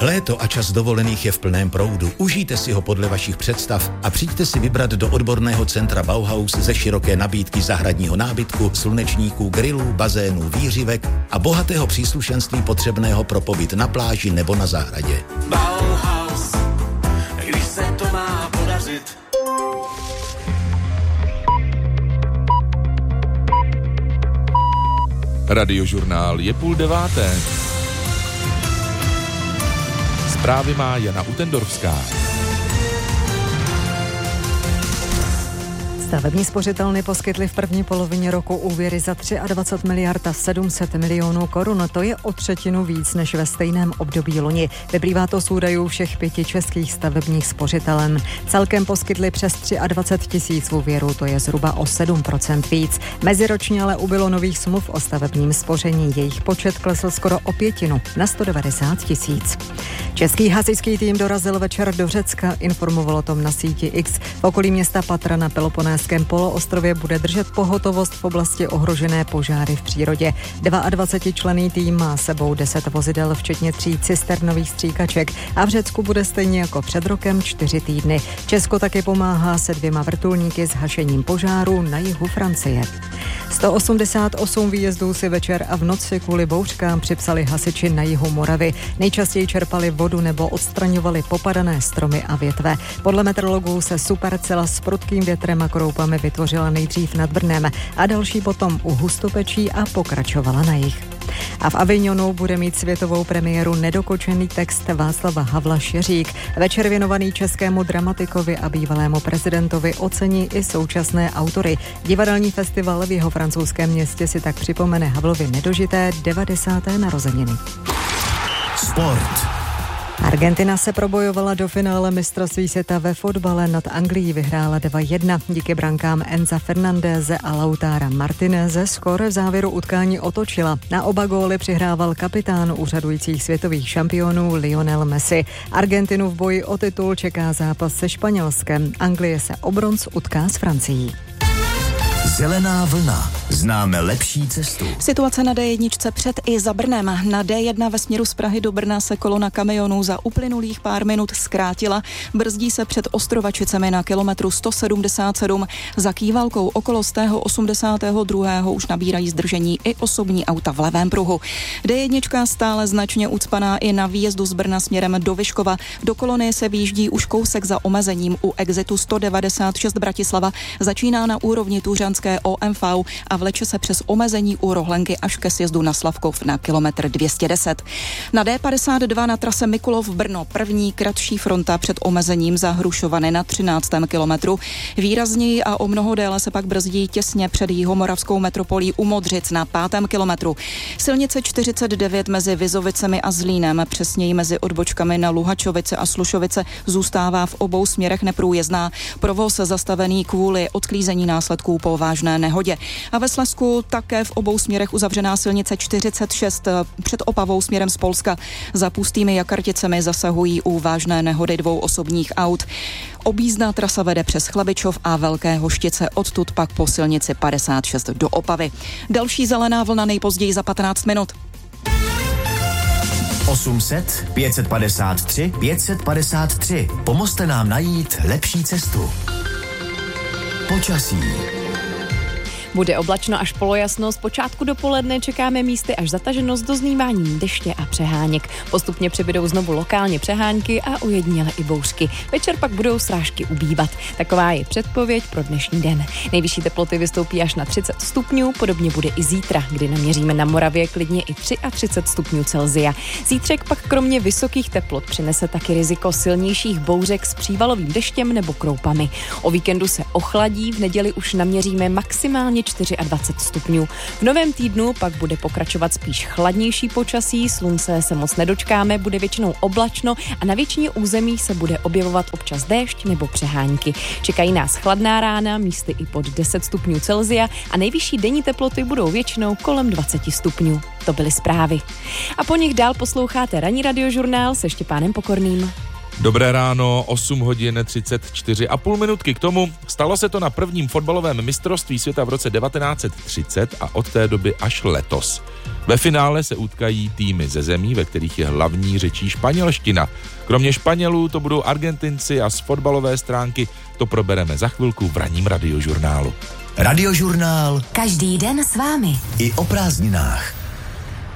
Léto a čas dovolených je v plném proudu. Užijte si ho podle vašich představ a přijďte si vybrat do odborného centra Bauhaus ze široké nabídky zahradního nábytku, slunečníků, grillů, bazénů, výřivek a bohatého příslušenství potřebného pro pobyt na pláži nebo na zahradě. Bauhaus, když se to má podařit. Radiožurnál je 8:30. Zprávy má Jana Utendorfská. Stavební spořitelny poskytly v první polovině roku úvěry za 23 miliard a 700 milionů korun. To je o třetinu víc než ve stejném období loni. Vyplývá to z údajů všech 5 českých stavebních spořitelen. Celkem poskytly přes 23 000 úvěrů, to je zhruba o 7% víc. Meziročně ale ubylo nových smluv o stavebním spoření. Jejich počet klesl skoro o 1/5 na 190 000. Český hasičský tým dorazil večer do Řecka, informoval o tom na síti X. V okolí města Patra na Peloponésském poloostrově bude držet pohotovost v oblasti ohrožené požáry v přírodě. 22členný tým má sebou 10 vozidel, včetně 3 cisternových stříkaček a v Řecku bude stejně jako před rokem 4 týdny. Česko taky pomáhá se 2 vrtulníky s hašením požáru na jihu Francie. 188 výjezdů si večer a v noci kvůli bouřkám připsali hasiči na jihu Moravy. Nejčastěji čerpali vodu nebo odstraňovali popadané stromy a větve. Podle meteorologů se supercela s prudkým větrem a kroupami vytvořila nejdřív nad Brnem a další potom u Hustopečí a pokračovala na jih. A v Avignonu bude mít světovou premiéru nedokončený text Václava Havla Šeřík. Večer věnovaný českému dramatikovi a bývalému prezidentovi ocení i současné autory. Divadelní festival v jeho francouzském městě si tak připomene Havlovy nedožité 90. narozeniny. Sport. Argentina se probojovala do finále mistrovství světa ve fotbale, nad Anglií vyhrála 2-1. Díky brankám Enza Fernandéze a Lautara Martineze skóre v závěru utkání otočila. Na oba góly přihrával kapitán úřadujících světových šampionů Lionel Messi. Argentinu v boji o titul čeká zápas se Španělskem. Anglie se o bronz utká s Francií. Zelená vlna. Známe lepší cestu. Situace na D1 před i za Brnem. Na D1 ve směru z Prahy do Brna se kolona kamionů za uplynulých pár minut zkrátila. Brzdí se před Ostrovačicemi na kilometru 177. Za Kývalkou okolo 182. už nabírají zdržení i osobní auta v levém pruhu. D1 stále značně ucpaná i na výjezdu z Brna směrem do Vyškova. Do kolony se výjíždí už kousek za omezením. U exitu 196 Bratislava začíná na úrovni tuřanské OMV a vleče se přes omezení u Rohlenky až ke sjezdu na Slavkov na kilometr 210. Na D52 na trase Mikulov-Brno první kratší fronta před omezením za Hrušovany na 13. kilometru. Výrazněji a o mnoho déle se pak brzdí těsně před jihomoravskou metropolí u Modřic na 5. kilometru. Silnice 49 mezi Vizovicemi a Zlínem, přesněji mezi odbočkami na Luhačovice a Slušovice, zůstává v obou směrech neprůjezdná. Provoz zastavený kvůli odklízení následků po vážné nehodě. A ve Slezsku také v obou směrech uzavřená silnice 46 před Opavou směrem z Polska. Za Pustými Jakarticemi zasahují u vážné nehody 2 osobních aut. Objízdná trasa vede přes Chlabičov a Velké Hoštice, odtud pak po silnici 56 do Opavy. Další zelená vlna nejpozději za 15 minut. 800 553 553. Pomozte nám najít lepší cestu. Počasí. Bude oblačno až polojasno, z počátku dopoledne čekáme místy až zataženost dozníváním deště a přeháněk. Postupně přibydou znovu lokálně přehánky a ujediněle i bouřky. Večer pak budou srážky ubývat. Taková je předpověď pro dnešní den. Nejvyšší teploty vystoupí až na 30 stupňů, podobně bude i zítra, kdy naměříme na Moravě klidně i 33 stupňů Celsia. Zítřek pak kromě vysokých teplot přinese taky riziko silnějších bouřek s přívalovým deštěm nebo kroupami. O víkendu se ochladí, v neděli už naměříme maximálně 24 stupňů. V novém týdnu pak bude pokračovat spíš chladnější počasí, slunce se moc nedočkáme, bude většinou oblačno a na většině území se bude objevovat občas déšť nebo přehánky. Čekají nás chladná rána, místy i pod 10 stupňů Celsia a nejvyšší denní teploty budou většinou kolem 20 stupňů. To byly zprávy. A po nich dál posloucháte ranní radiožurnál se Štěpánem Pokorným. Dobré ráno, 8 hodin 34,5 minutky k tomu. Stalo se to na prvním fotbalovém mistrovství světa v roce 1930 a od té doby až letos. Ve finále se utkají týmy ze zemí, ve kterých je hlavní řečí španělština. Kromě Španělů to budou Argentinci a z fotbalové stránky to probereme za chvilku v ranním radiožurnálu. Radiožurnál. Každý den s vámi. I o prázdninách.